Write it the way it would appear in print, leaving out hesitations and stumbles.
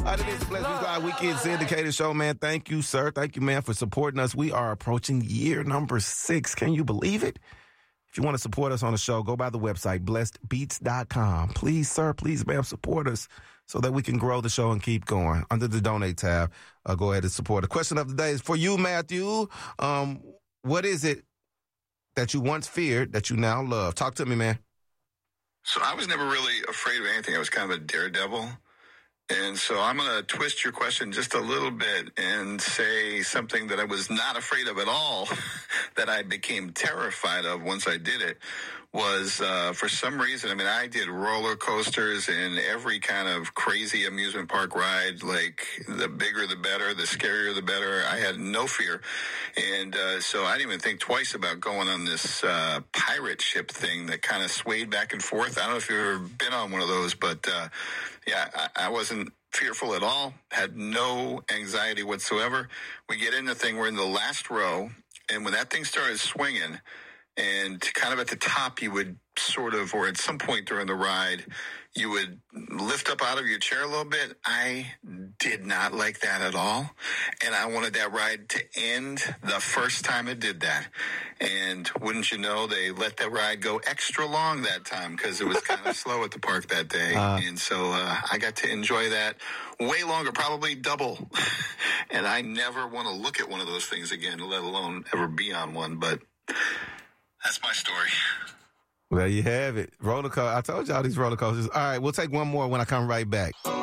It is a pleasure. Our Weekend Syndicated Show, man. Thank you, sir. Thank you, man, for supporting us. We are approaching year number 6. Can you believe it? If you want to support us on the show, go by the website, blessedbeats.com. Please, sir, please, ma'am, support us so that we can grow the show and keep going. Under the donate tab, go ahead and support. The question of the day is for you, Matthew. What is it that you once feared that you now love? Talk to me, man. So I was never really afraid of anything. I was kind of a daredevil. And so I'm going to twist your question just a little bit and say something that I was not afraid of at all, that I became terrified of once I did it, was for some reason, I did roller coasters and every kind of crazy amusement park ride, like the bigger the better, the scarier the better. I had no fear. And so I didn't even think twice about going on this pirate ship thing that kind of swayed back and forth. I don't know if you've ever been on one of those, but I wasn't fearful at all, had no anxiety whatsoever. We get in the thing, we're in the last row, and when that thing started swinging, and kind of at the top, you would sort of, or at some point during the ride, you would lift up out of your chair a little bit. I did not like that at all. And I wanted that ride to end the first time it did that. And wouldn't you know, they let that ride go extra long that time because it was kind of slow at the park that day. And so I got to enjoy that way longer, probably double. And I never want to look at one of those things again, let alone ever be on one. But that's my story. Well, there you have it. Roller coaster. I told y'all these roller coasters. All right, we'll take one more when I come right back.